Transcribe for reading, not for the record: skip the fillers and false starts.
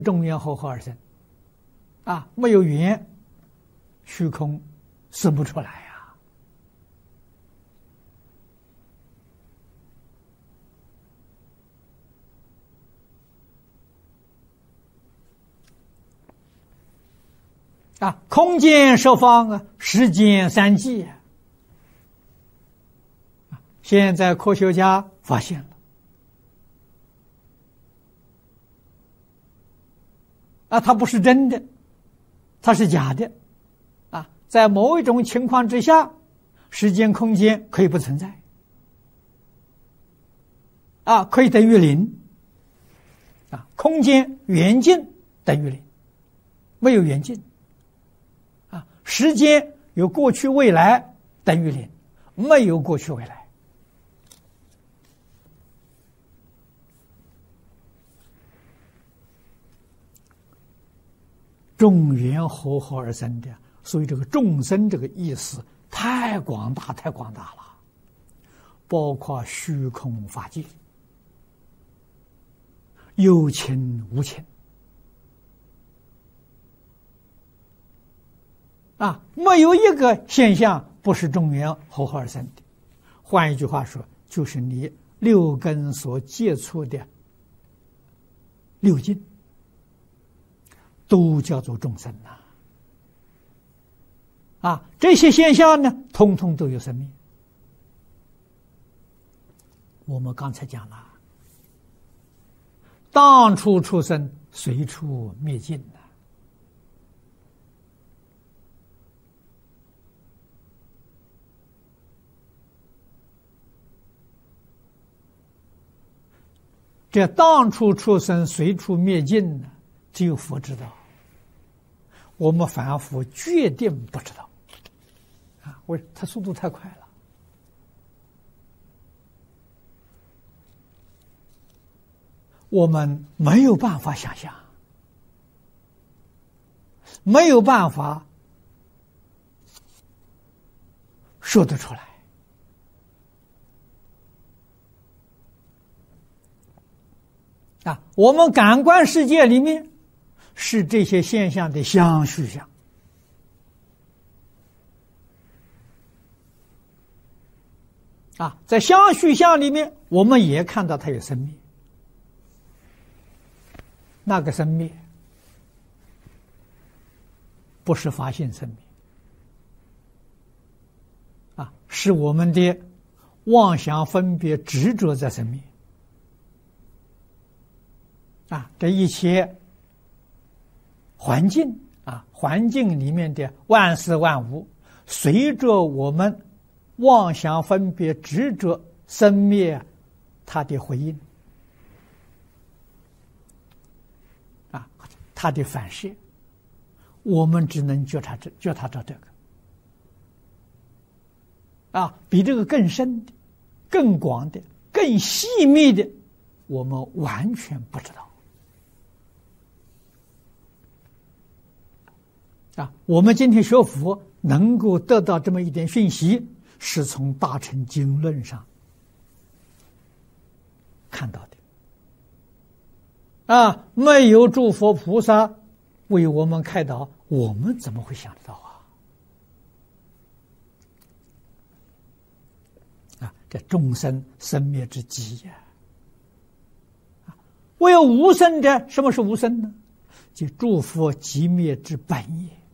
中缘和合而生，没有缘，虚空生不出来空间十方时间三际现在科学家发现了，它不是真的，它是假的，在某一种情况之下，时间空间可以不存在，可以等于零，空间远近等于零，没有远近，时间有过去未来等于零，没有过去未来。众缘和合而生的，所以这个众生这个意思太广大太广大了，包括虚空法界，有情无情没有一个现象不是众缘和合而生的。换一句话说，就是你六根所接触的六境都叫做众生这些现象呢，通通都有生命。我们刚才讲了，当处出生，随处灭尽这当处出生，随处灭尽呢，只有佛知道，我们凡夫决定不知道它速度太快了，我们没有办法想象，没有办法说得出来我们感官世界里面是这些现象的相续相在相续相里面，我们也看到它有生灭，那个生灭不是法性生灭是我们的妄想分别执着在生灭这一切环境环境里面的万事万物，随着我们妄想分别执着生灭，它的回应它的反射，我们只能觉察到这个比这个更深的、更广的、更细密的，我们完全不知道我们今天学佛能够得到这么一点讯息，是从大乘经论上看到的没有诸佛菩萨为我们开导，我们怎么会想得到这众生生灭之机唯有无生者，什么是无生呢？即诸佛寂灭之本也